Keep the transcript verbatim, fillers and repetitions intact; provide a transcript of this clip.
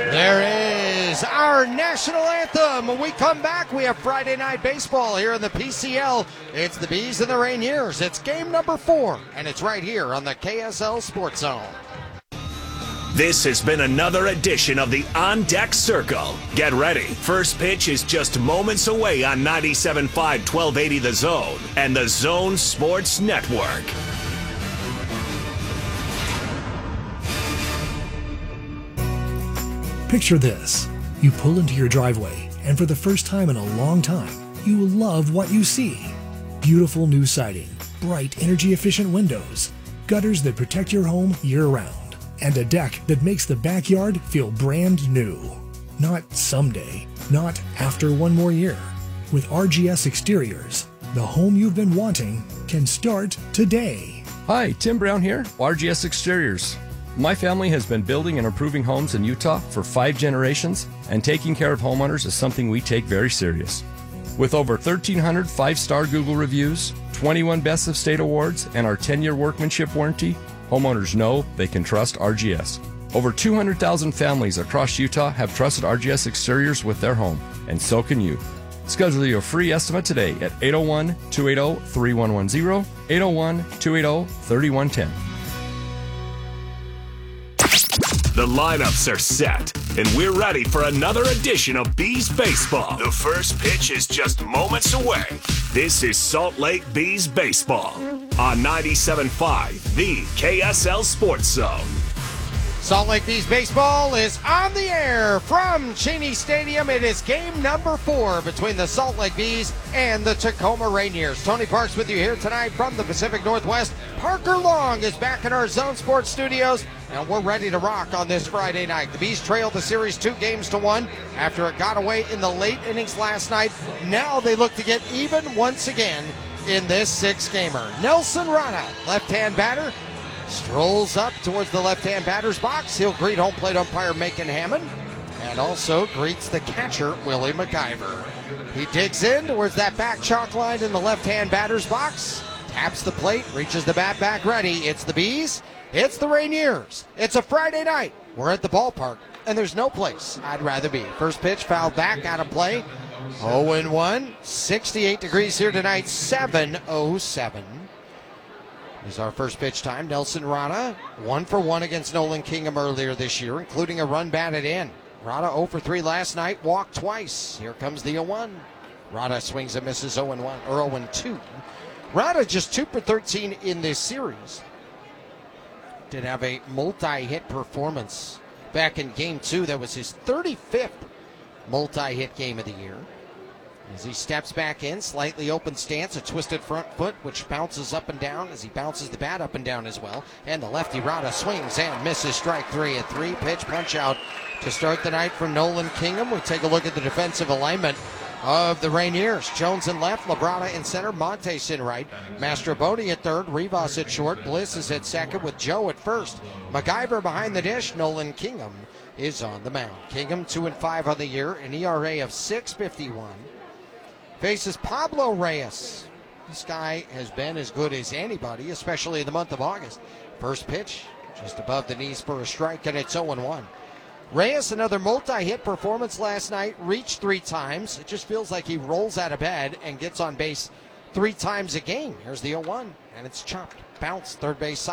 There is our national anthem. When we come back, we have Friday Night Baseball here in the P C L. It's the Bees and the Rainiers. It's game number four, and it's right here on the K S L Sports Zone. This has been another edition of the On Deck Circle. Get ready. First pitch is just moments away on ninety-seven point five, twelve eighty The Zone and the Zone Sports Network. Picture this. You pull into your driveway, and for the first time in a long time, you love what you see. Beautiful new siding, bright energy-efficient windows, gutters that protect your home year-round, and a deck that makes the backyard feel brand new. Not someday, not after one more year. With R G S Exteriors, the home you've been wanting can start today. Hi, Tim Brown here, R G S Exteriors. My family has been building and improving homes in Utah for five generations, and taking care of homeowners is something we take very serious. With over thirteen hundred five-star Google reviews, twenty-one Best of State awards, and our ten-year workmanship warranty, homeowners know they can trust R G S. Over two hundred thousand families across Utah have trusted R G S Exteriors with their home, and so can you. Schedule your free estimate today at eight oh one, two eight zero, three one one zero, eight oh one, two eight zero, three one one zero. The lineups are set, and we're ready for another edition of Bees Baseball. The first pitch is just moments away. This is Salt Lake Bees Baseball on ninety-seven point five, the K S L Sports Zone. Salt Lake Bees Baseball is on the air from Cheney Stadium. It is game number four between the Salt Lake Bees and the Tacoma Rainiers. Tony Parks with you here tonight from the Pacific Northwest. Parker Long is back in our Zone Sports studios, and we're ready to rock on this Friday night. The Bees trailed the series two games to one after it got away in the late innings last night. Now they look to get even once again in this six-gamer. Nelson Rana, left-hand batter, strolls up towards the left-hand batter's box. He'll greet home plate umpire Macon Hammond and also greets the catcher Willie McIver. He digs in towards that back chalk line in the left-hand batter's box, taps the plate, reaches the bat back ready. It's the Bees. It's the Rainiers. It's a Friday night. We're at the ballpark, and there's no place I'd rather be. First pitch fouled back, out of play. oh and one. sixty-eight degrees here tonight, seven oh seven. Is our first pitch time. Nelson Rana, one for one against Nolan Kingham earlier this year, including a run batted in. Rana oh for three last night, walked twice. Here comes the oh one. Rana swings and misses oh and one, or oh and two. Rana just two for thirteen in this series. Did have a multi-hit performance back in game two. That was his thirty-fifth multi-hit game of the year. As he steps back in, slightly open stance, a twisted front foot, which bounces up and down as he bounces the bat up and down as well. And the lefty Rana swings and misses, strike three. A three-pitch punch-out to start the night from Nolan Kingham. We take a look at the defensive alignment of the Rainiers. Jones in left, Labrada in center, Montes in right, Mastroboni at third, Rivas at short, Bliss is at second with Joe at first. McIver behind the dish. Nolan Kingham is on the mound. Kingham two and five on the year, an E R A of six fifty-one. Faces Pablo Reyes. This guy has been as good as anybody, especially in the month of August. First pitch, just above the knees for a strike, and it's oh and one. Reyes, another multi-hit performance last night, reached three times. It just feels like he rolls out of bed and gets on base three times a game. Here's the oh one, and it's chopped. Bounce, third base side.